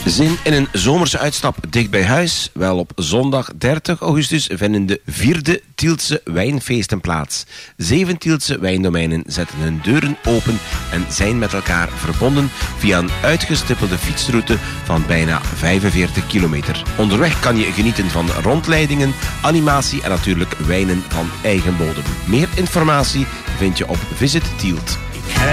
Zin in een zomerse uitstap dicht bij huis? Wel, op zondag 30 augustus vinden de 4e Tieltse wijnfeesten plaats. 7 Tieltse wijndomeinen zetten hun deuren open en zijn met elkaar verbonden via een uitgestippelde fietsroute van bijna 45 kilometer. Onderweg kan je genieten van rondleidingen, animatie en natuurlijk wijnen van eigen bodem. Meer informatie vind je op Visit Tielt.